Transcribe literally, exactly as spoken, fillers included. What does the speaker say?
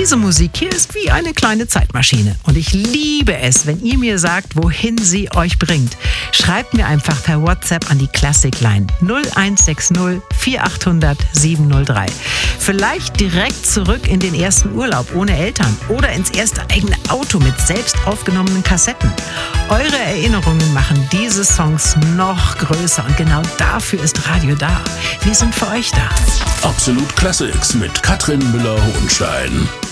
Diese Musik hier ist wie eine kleine Zeitmaschine und ich liebe es, wenn ihr mir sagt, wohin sie euch bringt. Schreibt mir einfach per WhatsApp an die Classic Line null eins sechs null vier acht null null sieben null drei. Vielleicht direkt zurück in den ersten Urlaub ohne Eltern oder ins erste eigene Auto mit selbst aufgenommenen Kassetten. Eure Erinnerungen machen diese Songs noch größer und genau dafür ist Radio da. Wir sind für euch da. Absolut Classics mit Katrin Müller-Hohenstein.